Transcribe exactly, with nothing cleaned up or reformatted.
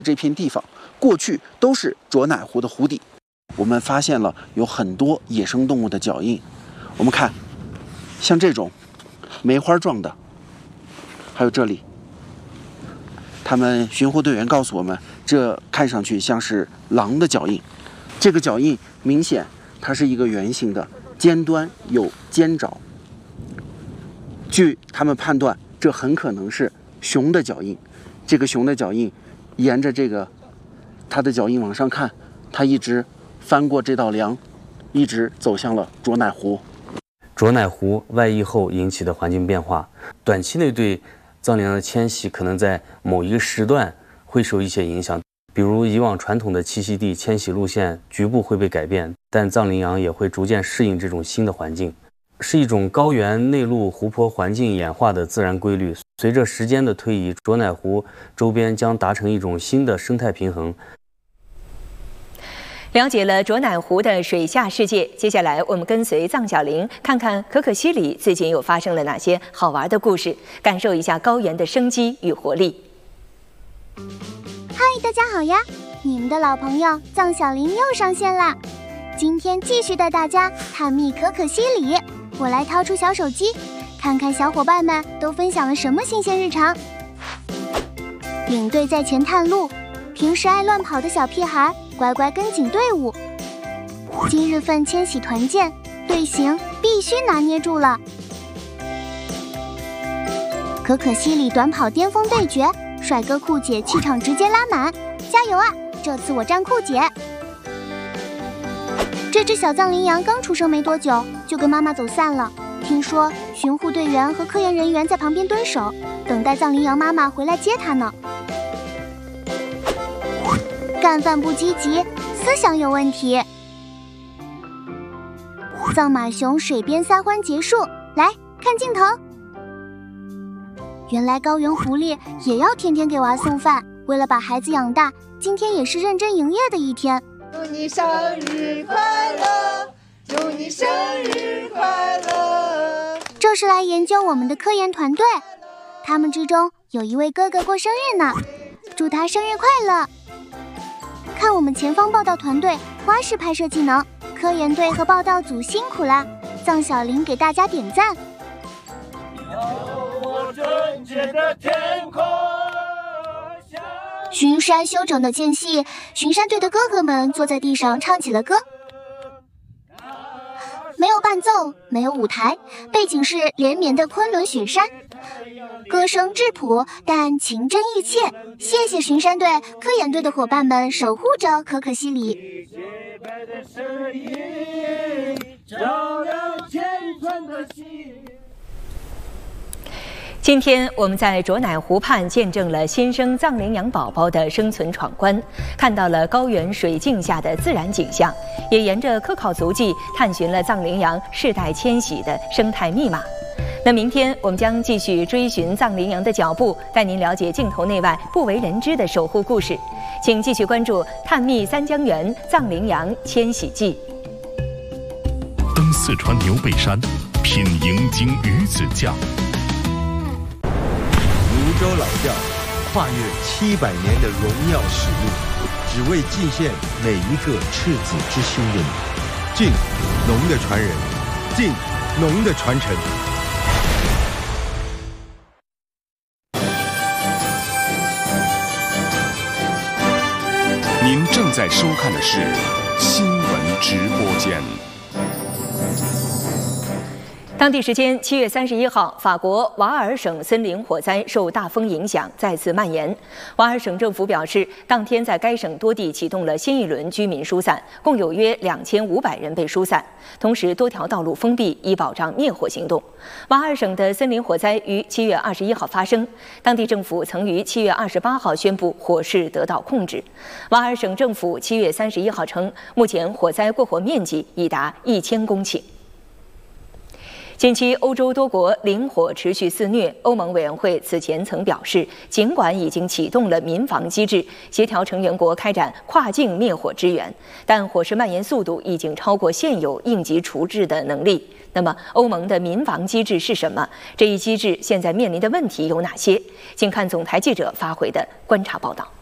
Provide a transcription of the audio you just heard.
这片地方过去都是卓乃湖的湖底，我们发现了有很多野生动物的脚印。我们看，像这种梅花状的，还有这里，他们巡湖队员告诉我们，这看上去像是狼的脚印。这个脚印明显它是一个圆形的，尖端有尖爪。据他们判断，这很可能是熊的脚印。这个熊的脚印沿着这个它的脚印往上看，它一直翻过这道梁，一直走向了卓乃湖。 卓乃湖外溢后引起的环境变化，短期内对藏羚羊的迁徙可能在某一个时段会受一些影响，比如以往传统的栖息地迁徙路线局部会被改变，但藏羚羊也会逐渐适应这种新的环境，是一种高原内陆湖泊环境演化的自然规律。随着时间的推移，卓乃湖周边将达成一种新的生态平衡。 了解了卓乃湖的水下世界，接下来我们跟随藏小玲看看可可西里最近又发生了哪些好玩的故事，感受一下高原的生机与活力。 嗨，大家好呀！你们的老朋友藏小玲又上线啦！今天继续带大家探秘可可西里。我来掏出小手机，看看小伙伴们都分享了什么新鲜日常。领队在前探路，平时爱乱跑的小屁孩乖乖跟紧队伍。今日份迁徙团建，队形必须拿捏住了。可可西里短跑巅峰对决，帅哥酷姐气场直接拉满，加油啊！这次我站酷姐。这只小藏羚羊刚出生没多久，就跟妈妈走散了。听说巡护队员和科研人员在旁边蹲守，等待藏羚羊妈妈回来接它呢。干饭不积极，思想有问题。藏马熊水边撒欢结束，来看镜头。原来高原狐狸也要天天给娃送饭，为了把孩子养大，今天也是认真营业的一天。 祝你生日快乐，祝你生日快乐。 这是来研究我们的科研团队，他们之中有一位哥哥过生日呢，祝他生日快乐。看我们前方报道团队花式拍摄技能，科研队和报道组辛苦啦！藏小玲给大家点赞。巡山休整的间隙，巡山队的哥哥们坐在地上唱起了歌。没有伴奏，没有舞台，背景是连绵的昆仑雪山，歌声质朴但情真意切。谢谢巡山队、科研队的伙伴们守护着可可西里。 今天我们在卓乃湖畔见证了新生藏羚羊宝宝的生存闯关，看到了高原水镜下的自然景象，也沿着科考足迹探寻了藏羚羊世代迁徙的生态密码。那明天我们将继续追寻藏羚羊的脚步，带您了解镜头内外不为人知的守护故事。请继续关注《探秘三江源藏羚羊迁徙记》。 登四川牛背山，品银京鱼子酱。 泸州老窖跨越七百年的荣耀使命，只为祭献每一个赤子之心的你。敬农的传人，敬农的传承。 您正在收看的是新闻直播间。 当地时间七月三十一号，法国瓦尔省森林火灾受大风影响再次蔓延。瓦尔省政府表示，当天在该省多地启动了新一轮居民疏散，共有约两千五百人被疏散。同时，多条道路封闭，以保障灭火行动。瓦尔省的森林火灾于七月二十一号发生，当地政府曾于七月二十八号宣布火势得到控制。瓦尔省政府七月三十一号称，目前火灾过火面积已达一千公顷。近期，欧洲多国林火持续肆虐。欧盟委员会此前曾表示，尽管已经启动了民防机制，协调成员国开展跨境灭火支援，但火势蔓延速度已经超过现有应急处置的能力。那么，欧盟的民防机制是什么？这一机制现在面临的问题有哪些？请看总台记者发回的观察报道。